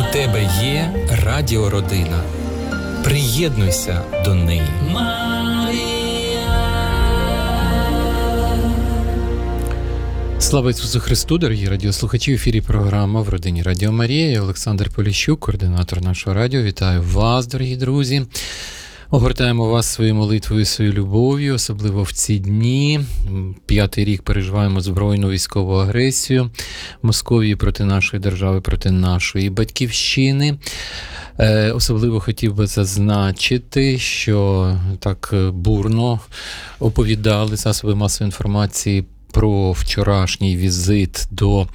У тебе є радіородина. Приєднуйся до неї. Слава Ісусу Христу, дорогі радіослухачі! В ефірі програма «В родині Радіо Марія». Я Олександр Поліщук, координатор нашого радіо. Вітаю вас, дорогі друзі! Огортаємо вас своєю молитвою, своєю любов'ю, особливо в ці дні. 5-й рік переживаємо збройну військову агресію Московії проти нашої держави, проти нашої батьківщини. Особливо хотів би зазначити, що так бурно оповідали засоби масової інформації про вчорашній візит до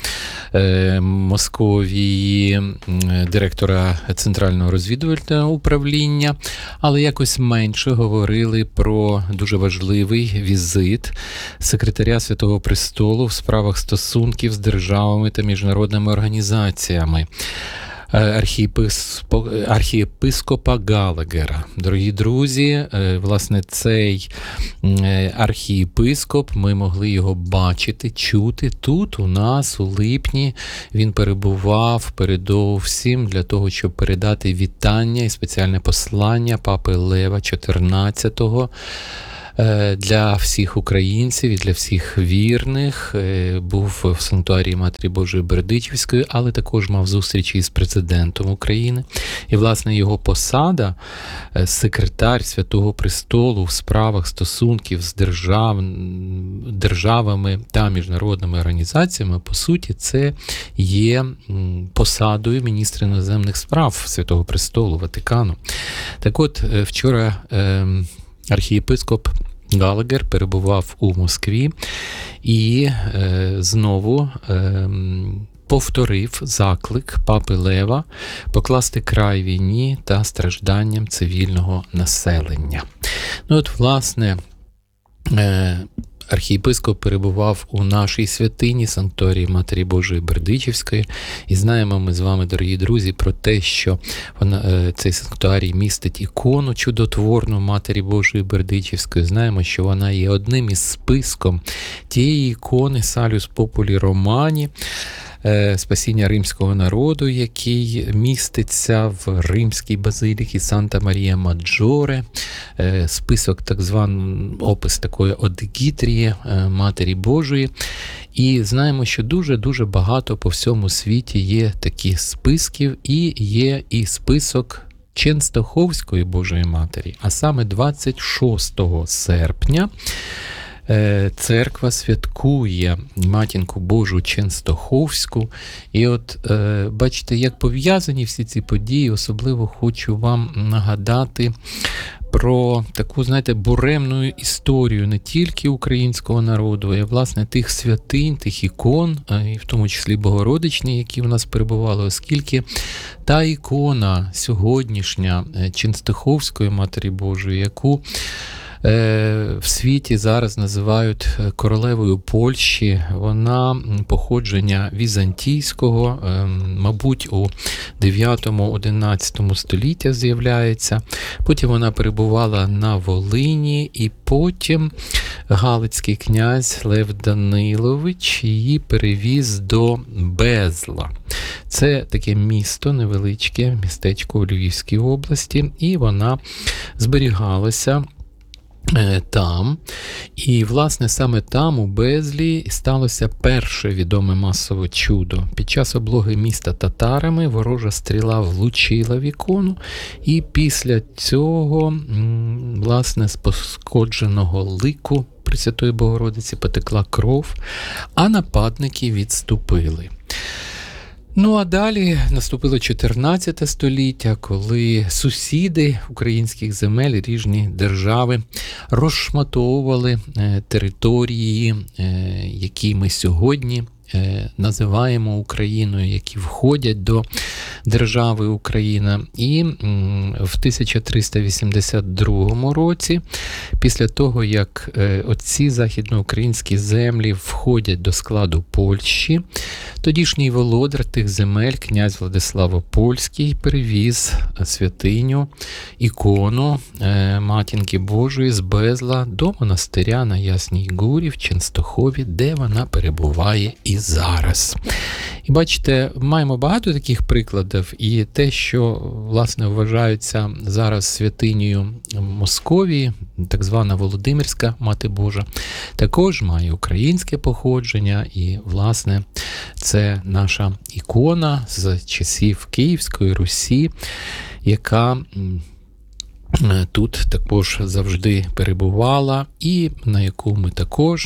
Московії директора Центрального розвідувального управління, але якось менше говорили про дуже важливий візит секретаря Святого Престолу в справах стосунків з державами та міжнародними організаціями. Архієпископа Галагера. Дорогі друзі, власне, цей архієпископ, ми могли його бачити, чути тут у нас у липні. Він перебував передовсім для того, щоб передати вітання і спеціальне послання папи Лева XIV для всіх українців і для всіх вірних. Був в санктуарії Матері Божої Бердичівської, але також мав зустрічі із президентом України. І, власне, його посада – секретар Святого Престолу в справах стосунків з державами та міжнародними організаціями, по суті, це є посадою міністра іноземних справ Святого Престолу, Ватикану. Так от, вчора архієпископ Галагер перебував у Москві і знову повторив заклик папи Лева покласти край війні та стражданням цивільного населення. Ну от, власне, архієпископ перебував у нашій святині, санктуарії Матері Божої Бердичівської. І знаємо ми з вами, дорогі друзі, про те, що цей санктуарій містить ікону чудотворну Матері Божої Бердичівської. Знаємо, що вона є одним із списком тієї ікони Salus Populi Romani, спасіння римського народу, який міститься в римській базиліці Санта Марія Маджоре, список, так званий опис такої одегітрії Матері Божої. І знаємо, що дуже-дуже багато по всьому світі є таких списків, і є і список Ченстоховської Божої Матері, а саме 26 серпня церква святкує Матінку Божу Ченстоховську. І от, бачите, як пов'язані всі ці події, особливо хочу вам нагадати про таку, знаєте, буремну історію не тільки українського народу, а, власне, тих святинь, тих ікон, і в тому числі Богородичні, які в нас перебували, оскільки та ікона сьогоднішня Ченстоховської Матері Божої, яку в світі зараз називають королевою Польщі. Вона походження візантійського, мабуть, у 9-11 століття з'являється. Потім вона перебувала на Волині, і потім галицький князь Лев Данилович її перевіз до Безла. Це таке місто, невеличке містечко у Львівській області, і вона зберігалася там. І, власне, саме там, у Безлі, сталося перше відоме масове чудо. Під час облоги міста татарами ворожа стріла влучила в ікону, і після цього, власне, з пошкодженого лику Пресвятої Богородиці потекла кров, а нападники відступили. Ну, а далі наступило 14 століття, коли сусіди українських земель, різні держави розшматовували території, які ми сьогодні називаємо Україною, які входять до держави Україна. І в 1382 році, після того, як оці західноукраїнські землі входять до складу Польщі, тодішній володар тих земель, князь Владислав Опольський, перевіз святиню, ікону Матінки Божої з Безла до монастиря на Ясній Гурі в Ченстохові, де вона перебуває і зараз. І бачите, маємо багато таких прикладів вигадав, і те, що, власне, вважається зараз святинею Московії, так звана Володимирська Мати Божа, також має українське походження, і, власне, це наша ікона з часів Київської Русі, яка тут також завжди перебувала, і на яку ми також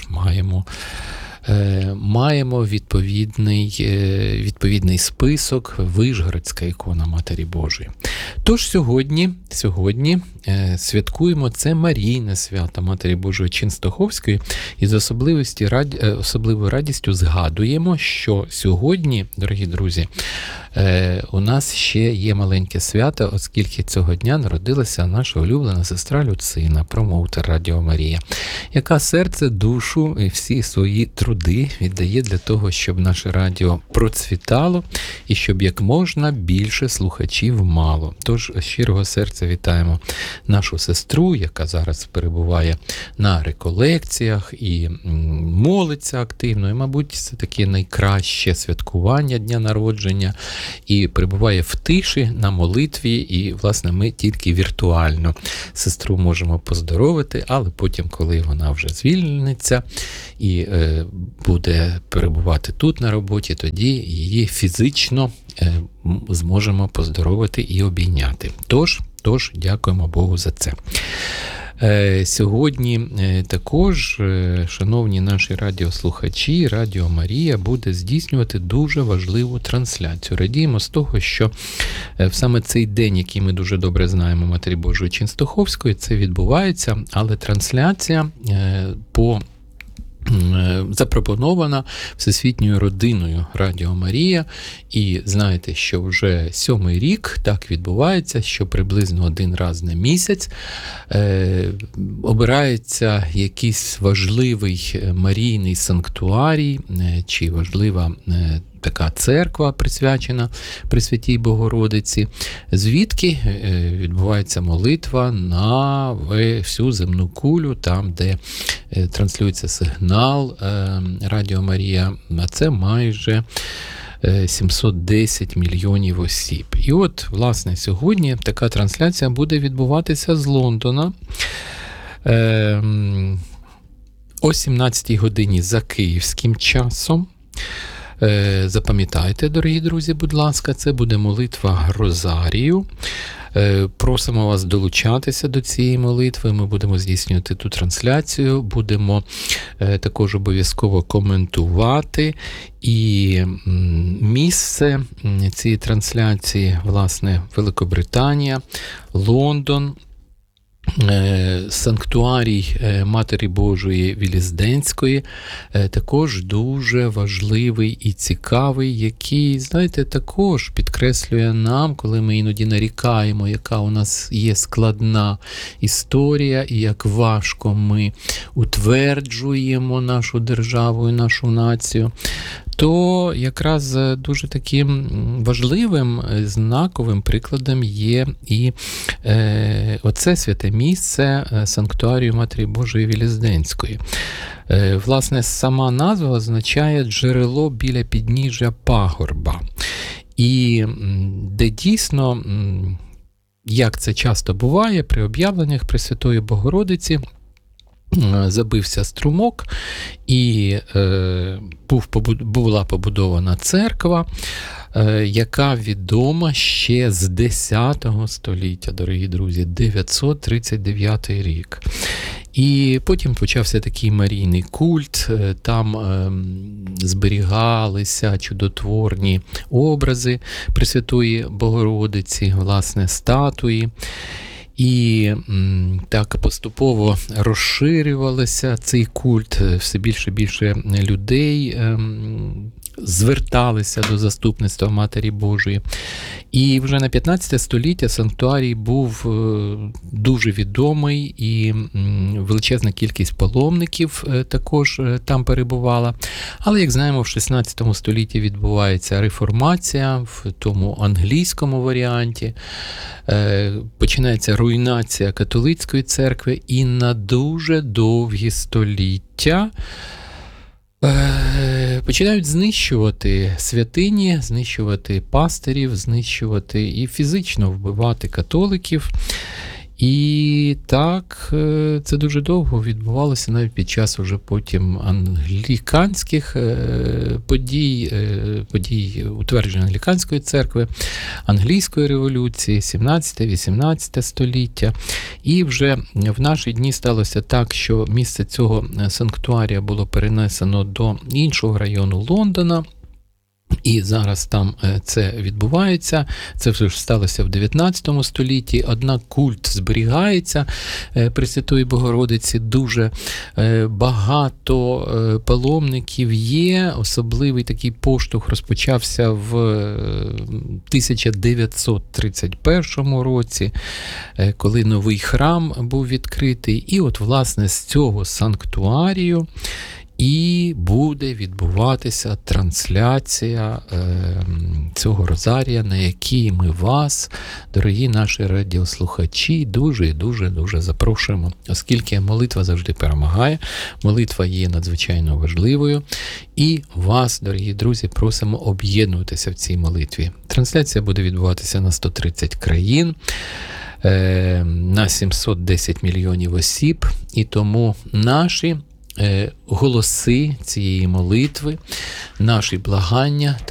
маємо відповідний список Вишгородська ікона Матері Божої. Тож сьогодні святкуємо це Марійне свято Матері Божої Ченстоховської, і з особливою радістю згадуємо, що сьогодні, дорогі друзі, у нас ще є маленьке свято, оскільки цього дня народилася наша улюблена сестра Люцина, промоутер Радіо Марія, яка серце, душу і всі свої труди віддає для того, щоб наше радіо процвітало і щоб як можна більше слухачів мало. Тож щирого серця вітаємо нашу сестру, яка зараз перебуває на реколекціях і молиться активно, і, мабуть, це таке найкраще святкування дня народження, і перебуває в тиші на молитві, і, власне, ми тільки віртуально сестру можемо поздоровити, але потім, коли вона вже звільниться і буде перебувати тут на роботі, тоді її фізично зможемо поздоровити і обійняти. Тож, дякуємо Богу за це. Сьогодні також, шановні наші радіослухачі, Радіо Марія буде здійснювати дуже важливу трансляцію. Радіємо з того, що в саме цей день, який ми дуже добре знаємо Матері Божої Ченстоховської, це відбувається, але трансляція запропонована Всесвітньою родиною Радіо Марія, і знаєте, що вже 7-й рік так відбувається, що приблизно один раз на місяць обирається якийсь важливий марійний санктуарій чи важлива така церква, присвячена Пресвятій Богородиці, звідки відбувається молитва на всю земну кулю, там, де транслюється сигнал Радіо Марія, а це майже 710 мільйонів осіб. І от, власне, сьогодні така трансляція буде відбуватися з Лондона о 17-й годині за київським часом. Запам'ятайте, дорогі друзі, будь ласка, це буде молитва Розарію. Просимо вас долучатися до цієї молитви, ми будемо здійснювати ту трансляцію, будемо також обов'язково коментувати. І місце цієї трансляції, власне, Великобританія, Лондон, санктуарій Матері Божої Вілізденської, також дуже важливий і цікавий, який, знаєте, також підкреслює нам, коли ми іноді нарікаємо, яка у нас є складна історія і як важко ми утверджуємо нашу державу і нашу націю, то якраз дуже таким важливим, знаковим прикладом є і оце святе місце санктуарію Матері Божої Вілізденської. Власне, сама назва означає «джерело біля підніжжя пагорба». І де дійсно, як це часто буває, при об'явленнях Пресвятої Богородиці, забився струмок, і була побудована церква, яка відома ще з 10 століття, дорогі друзі, 939 рік. І потім почався такий марійний культ, там зберігалися чудотворні образи Пресвятої Богородиці, власне, статуї. І так поступово розширювався цей культ, все більше і більше людей зверталися до заступництва Матері Божої. І вже на 15 століття санктуарій був дуже відомий, і величезна кількість паломників також там перебувала. Але, як знаємо, в 16 столітті відбувається реформація в тому англійському варіанті, починається руйнація католицької церкви, і на дуже довгі століття починають знищувати святині, знищувати пастирів, знищувати і фізично вбивати католиків. І так, це дуже довго відбувалося навіть під час уже потім англіканських подій утвердження англіканської церкви, англійської революції, 17-18 століття. І вже в наші дні сталося так, що місце цього санктуарія було перенесено до іншого району Лондона. І зараз там це відбувається. Це вже сталося в 19 столітті, однак культ зберігається Пресвятої Богородиці. Дуже багато паломників є. Особливий такий поштовх розпочався в 1931 році, коли новий храм був відкритий. І от, власне, з цього санктуарію і буде відбуватися трансляція цього розарія, на якій ми вас, дорогі наші радіослухачі, дуже і дуже запрошуємо, оскільки молитва завжди перемагає, молитва є надзвичайно важливою, і вас, дорогі друзі, просимо об'єднуватися в цій молитві. Трансляція буде відбуватися на 130 країн, на 710 мільйонів осіб, і тому наші голоси цієї молитви, наші благання